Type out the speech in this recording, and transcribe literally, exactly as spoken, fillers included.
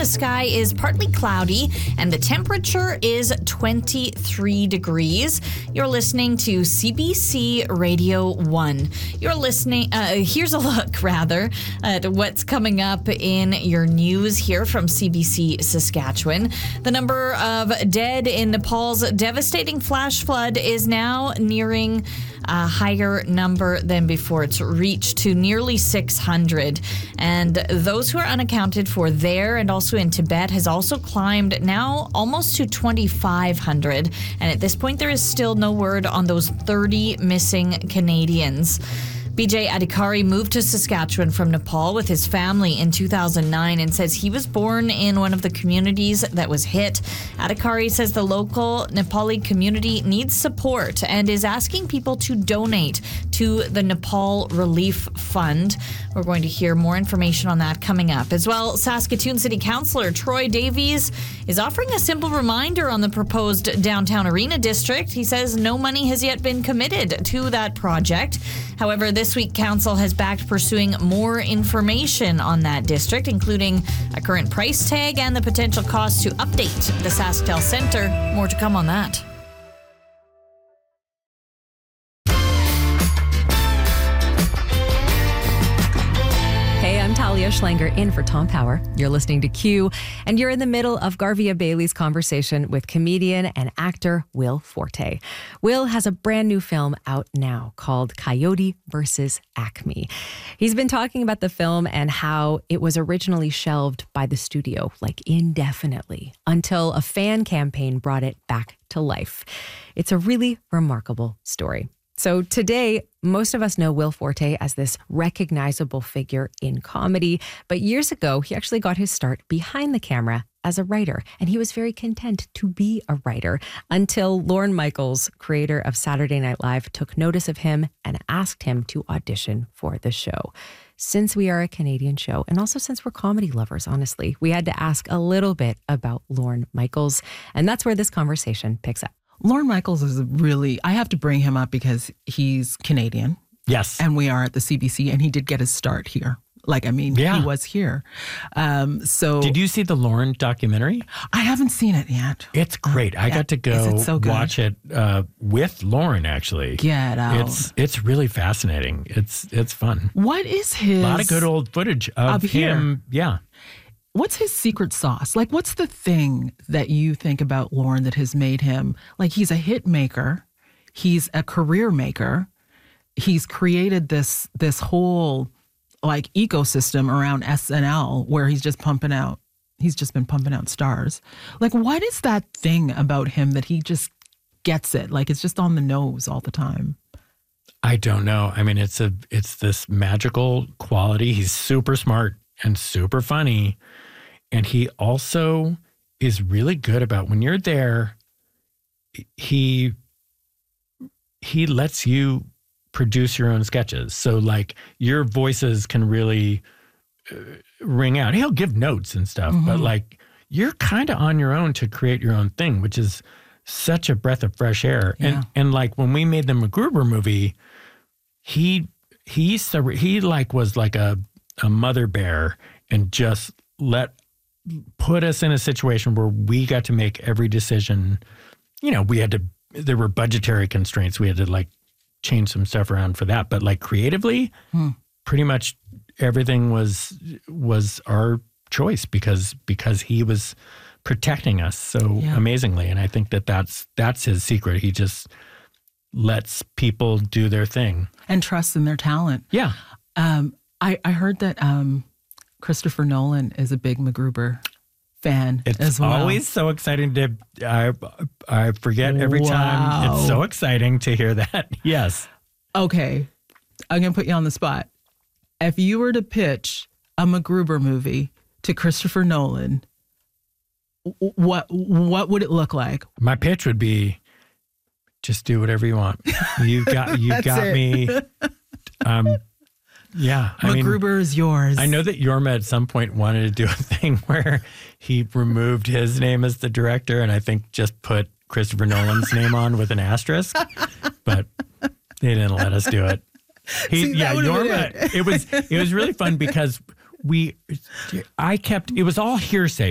the sky is partly cloudy and the temperature is twenty-three degrees. You're listening to C B C Radio one. You're listening, uh, here's a look, rather, at what's coming up in your news here from C B C Saskatchewan. The number of dead in Nepal's devastating flash flood is now nearing a higher number than before. It's reached to nearly six hundred. And those who are unaccounted for there and also in Tibet has also climbed now almost to twenty-five hundred. And at this point, there is still no word on those thirty missing Canadians. B J Adhikari moved to Saskatchewan from Nepal with his family in two thousand nine and says he was born in one of the communities that was hit. Adhikari says the local Nepali community needs support and is asking people to donate to the Nepal Relief Fund. We're going to hear more information on that coming up. As well, Saskatoon City Councillor Troy Davies is offering a simple reminder on the proposed downtown arena district. He says no money has yet been committed to that project. However, this week, Council has backed pursuing more information on that district, including a current price tag and the potential cost to update the SaskTel Centre. More to come on that. I'm Talia Schlanger in for Tom Power. You're listening to Q, and you're in the middle of Garvia Bailey's conversation with comedian and actor Will Forte. Will has a brand new film out now called Coyote versus Acme. He's been talking about the film and how it was originally shelved by the studio, like indefinitely, until a fan campaign brought it back to life. It's a really remarkable story. So today, most of us know Will Forte as this recognizable figure in comedy, but years ago, he actually got his start behind the camera as a writer, and he was very content to be a writer until Lorne Michaels, creator of Saturday Night Live, took notice of him and asked him to audition for the show. Since we are a Canadian show, and also since we're comedy lovers, honestly, we had to ask a little bit about Lorne Michaels, and that's where this conversation picks up. Lorne Michaels is really, I have to bring him up because he's Canadian. Yes. And we are at the C B C, and he did get his start here. Like, I mean, yeah. he was here. Um, so Did you see the Lorne documentary? I haven't seen it yet. It's great. I yeah. got to go Is it so good? watch it uh, with Lorne, actually. Get out. It's it's really fascinating. It's it's fun. What is his... A lot of good old footage of, of him. Here. Yeah. What's his secret sauce? Like, what's the thing that you think about Lorne that has made him, like, he's a hit maker, he's a career maker, he's created this this whole, like, ecosystem around S N L where he's just pumping out, he's just been pumping out stars. Like, what is that thing about him that he just gets it? Like, it's just on the nose all the time. I don't know. I mean, it's a it's this magical quality. He's super smart and super funny. And he also is really good about when you're there, he he lets you produce your own sketches. So like your voices can really uh, ring out. He'll give notes and stuff, mm-hmm. but like you're kind of on your own to create your own thing, which is such a breath of fresh air. Yeah. And and like when we made the MacGruber movie, he he he like was like a a mother bear and just let put us in a situation where we got to make every decision. You know, we had to, there were budgetary constraints. We had to like change some stuff around for that. But like creatively, hmm. pretty much everything was, was our choice because, because he was protecting us so yeah. amazingly. And I think that that's, that's his secret. He just lets people do their thing. And trusts in their talent. Yeah. Um, I, I heard that, um, Christopher Nolan is a big MacGruber fan it's as well. It's always so exciting to, I I forget every wow. time. It's so exciting to hear that. Yes. Okay. I'm going to put you on the spot. If you were to pitch a MacGruber movie to Christopher Nolan, what what would it look like? My pitch would be, just do whatever you want. You got, you got it. me. Um, Yeah. I MacGruber mean, is yours. I know that Yorma at some point wanted to do a thing where he removed his name as the director and I think just put Christopher Nolan's name on with an asterisk, but they didn't let us do it. He, See, yeah, Yorma, it. it was, it was really fun because we, I kept, it was all hearsay.